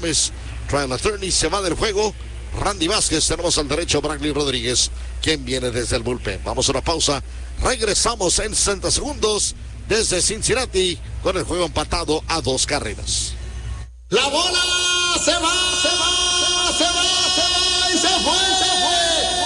Gómez, trial attorney, se va del juego. Randy Vázquez, tenemos al derecho Bradley Rodríguez, quien viene desde el bullpen. Vamos a una pausa. Regresamos en 60 segundos desde Cincinnati con el juego empatado a 2 carreras. La bola